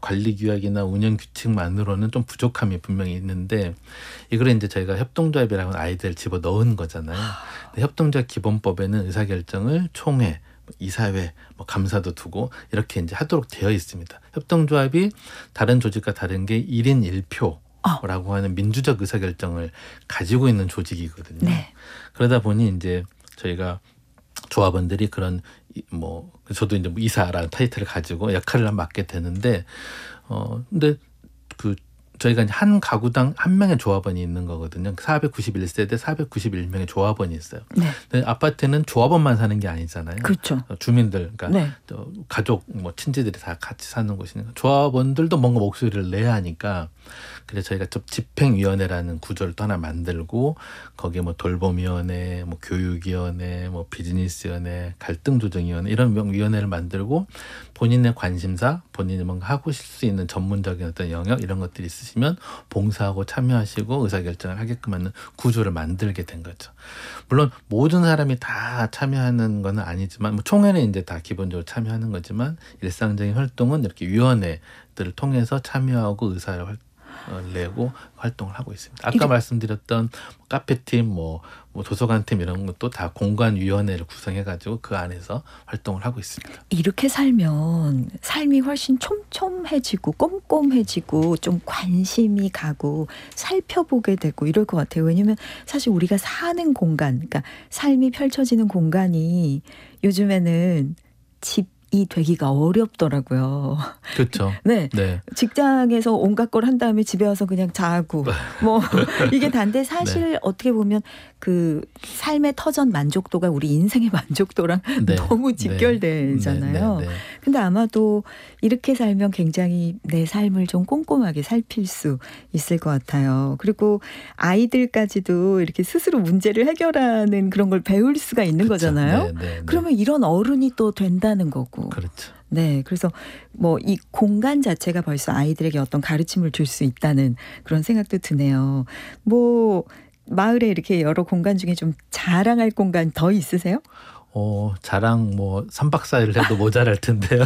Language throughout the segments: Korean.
관리 규약이나 운영 규칙만으로는 좀 부족함이 분명히 있는데 이걸 이제 저희가 협동조합이라고 하는 아이디어를 집어 넣은 거잖아요. 협동조합 기본법에는 의사결정을 총회, 이사회, 감사도 두고 이렇게 이제 하도록 되어 있습니다. 협동조합이 다른 조직과 다른 게 1인 1표라고 하는 민주적 의사결정을 가지고 있는 조직이거든요. 네. 그러다 보니 이제 저희가 조합원들이 그런 저도 이제 이사라는 타이틀을 가지고 역할을 맡게 되는데 근데 저희가 이제 한 가구당 한 명의 조합원이 있는 거거든요. 491세대 491명의 조합원이 있어요. 네. 근데 아파트는 조합원만 사는 게 아니잖아요. 그렇죠. 주민들, 그러니까 네. 가족, 친지들이 다 같이 사는 곳이니까 조합원들도 뭔가 목소리를 내야 하니까 그래서 저희가 집행위원회라는 구조를 또 하나 만들고 거기에 돌봄위원회, 교육위원회, 비즈니스위원회, 갈등조정위원회 이런 위원회를 만들고 본인의 관심사, 본인이 뭔가 하고 싶을 수 있는 전문적인 어떤 영역 이런 것들이 있으시면 봉사하고 참여하시고 의사결정을 하게끔 하는 구조를 만들게 된 거죠. 물론 모든 사람이 다 참여하는 건 아니지만 총회는 이제 다 기본적으로 참여하는 거지만 일상적인 활동은 이렇게 위원회들을 통해서 참여하고 의사를 내고 활동을 하고 있습니다. 아까 말씀드렸던 카페팀, 도서관팀 이런 것도 다 공간위원회를 구성해가지고 그 안에서 활동을 하고 있습니다. 이렇게 살면 삶이 훨씬 촘촘해지고 꼼꼼해지고 좀 관심이 가고 살펴보게 되고 이럴 것 같아요. 왜냐하면 사실 우리가 사는 공간, 그러니까 삶이 펼쳐지는 공간이 요즘에는 집이 되기가 어렵더라고요. 그렇죠. 네. 직장에서 온갖 걸 한 다음에 집에 와서 그냥 자고 이게 단데 사실 네. 어떻게 보면 그 삶의 터전 만족도가 우리 인생의 만족도랑 네. 너무 직결되잖아요. 네. 근데 아마도 이렇게 살면 굉장히 내 삶을 좀 꼼꼼하게 살필 수 있을 것 같아요. 그리고 아이들까지도 이렇게 스스로 문제를 해결하는 그런 걸 배울 수가 있는 그렇죠. 거잖아요. 그러면 이런 어른이 또 된다는 거고. 그렇죠. 네, 그래서 이 공간 자체가 벌써 아이들에게 어떤 가르침을 줄 수 있다는 그런 생각도 드네요. 마을에 이렇게 여러 공간 중에 좀 자랑할 공간 더 있으세요? 자랑 3박 4일 해도 모자랄 텐데요.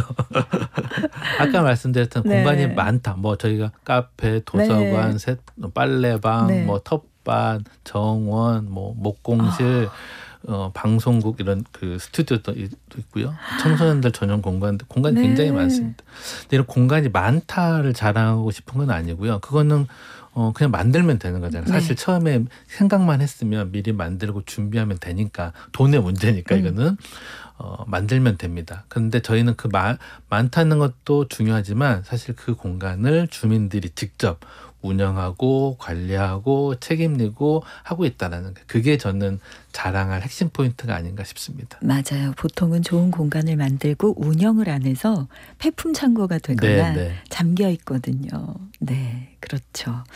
아까 말씀드렸던 네. 공간이 많다. 저희가 카페, 도서관, 네. 빨래방, 네. 텃밭, 정원, 목공실 방송국 이런 그 스튜디오도 있고요. 청소년들 전용 공간이 네. 굉장히 많습니다. 근데 이런 공간이 많다를 자랑하고 싶은 건 아니고요. 그거는 그냥 만들면 되는 거잖아요. 사실 네. 처음에 생각만 했으면 미리 만들고 준비하면 되니까 돈의 문제니까 이거는 만들면 됩니다. 그런데 저희는 그 많다는 것도 중요하지만 사실 그 공간을 주민들이 직접 운영하고 관리하고 책임지고 하고 있다는 게 그게 저는 자랑할 핵심 포인트가 아닌가 싶습니다. 맞아요. 보통은 좋은 공간을 만들고 운영을 안 해서 폐품 창고가 되거나 네. 잠겨 있거든요. 네, 그렇죠.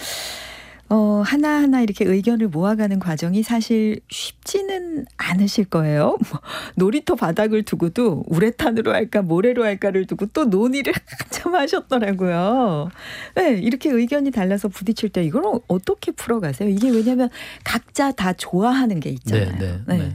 하나하나 이렇게 의견을 모아가는 과정이 사실 쉽지는 않으실 거예요. 놀이터 바닥을 두고도 우레탄으로 할까 모래로 할까를 두고 또 논의를 한참 하셨더라고요. 네, 이렇게 의견이 달라서 부딪힐 때 이걸 어떻게 풀어가세요? 이게 왜냐하면 각자 다 좋아하는 게 있잖아요. 네.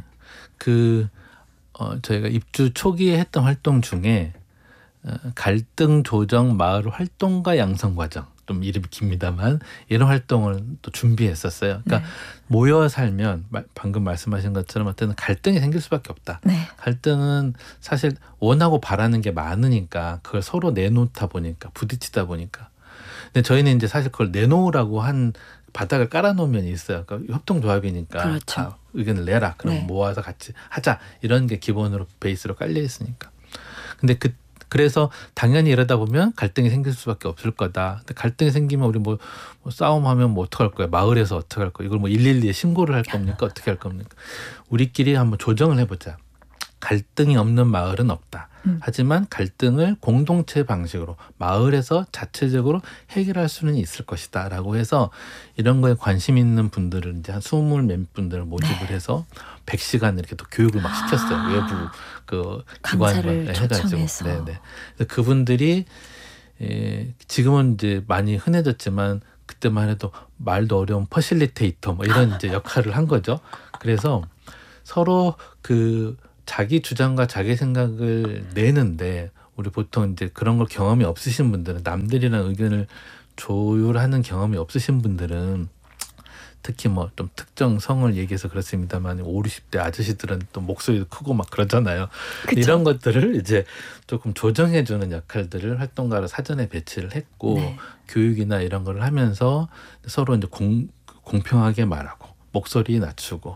저희가 입주 초기에 했던 활동 중에 갈등 조정 마을 활동가 양성 과정. 좀 이름이 깁니다만 이런 활동을 또 준비했었어요. 그러니까 네. 모여 살면 방금 말씀하신 것처럼 어떤 갈등이 생길 수밖에 없다. 네. 갈등은 사실 원하고 바라는 게 많으니까 그걸 서로 내놓다 보니까 부딪히다 보니까. 근데 저희는 이제 사실 그걸 내놓으라고 한 바닥을 깔아놓으면 있어요. 그러니까 협동조합이니까 그렇죠. 다 의견을 내라. 그럼 네. 모아서 같이 하자. 이런 게 기본으로 베이스로 깔려 있으니까. 근데 그래서 당연히 이러다 보면 갈등이 생길 수밖에 없을 거다. 근데 갈등이 생기면 우리 싸움하면 어떡할 거야? 마을에서 어떡할 거야? 이걸 112에 신고를 할 겁니까? 어떻게 할 겁니까? 우리끼리 한번 조정을 해보자. 갈등이 없는 마을은 없다. 하지만 갈등을 공동체 방식으로 마을에서 자체적으로 해결할 수는 있을 것이다 라고 해서 이런 거에 관심 있는 분들을 이제 한 20몇 분들을 모집을 네. 해서 100시간 이렇게 또 교육을 막 시켰어요. 외부 그 기관을 해가지고. 네네. 그래서 그분들이 지금은 이제 많이 흔해졌지만 그때만 해도 말도 어려운 퍼실리테이터 이런 이제 역할을 한 거죠. 그래서 서로 자기 주장과 자기 생각을 내는데 우리 보통 이제 그런 걸 경험이 없으신 분들은, 남들이랑 의견을 조율하는 경험이 없으신 분들은, 특히 뭐 좀 특정 성을 얘기해서 그렇습니다만 50, 60대 아저씨들은 또 목소리도 크고 막 그러잖아요. 그쵸? 이런 것들을 이제 조금 조정해주는 역할들을 활동가로 사전에 배치를 했고, 네. 교육이나 이런 걸 하면서 서로 이제 공평하게 말하고 목소리 낮추고